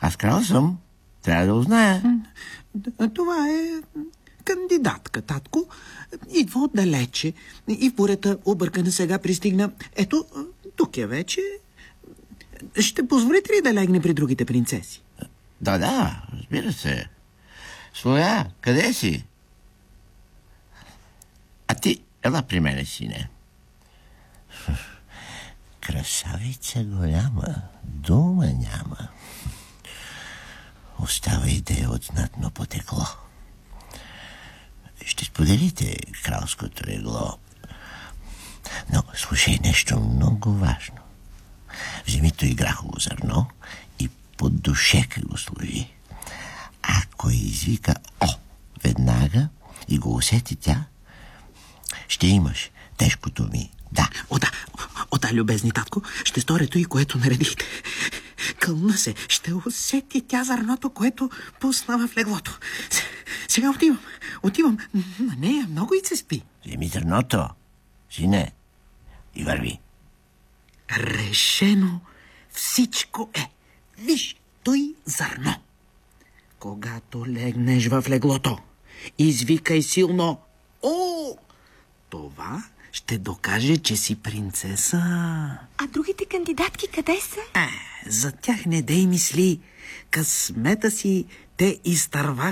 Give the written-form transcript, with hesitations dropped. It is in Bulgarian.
Аз крал съм. Трябва да го зная. Това е кандидатка, татко. Идва отдалече. И в бурята объркана сега пристигна. Ето, тук е вече. Ще позволите ли да легне при другите принцеси? Да, разбира се. Слоя, къде си? А ти, ела при мене, сине. Красавица голяма, дума няма. Оставай да е от знатно потекло. Ще споделите кралското регло. Но слушай нещо много важно. Вземи той грахово зърно и под душека го сложи. Ако извика «О!» веднага и го усети тя, ще имаш тежкото ми «Да». Да, любезни татко, ще сторя и което наредихте. Кълна се, ще усети тя зърното, което пусна в леглото. Сега отивам. На нея много и се спи. Вземи зърното, сине, и върви. Решено всичко е. Виж, той зърно. Когато легнеш в леглото, извикай силно «О!» Това ще докаже, че си принцеса. А другите кандидатки къде са? За тях не дей мисли. Късмета си те изтърваха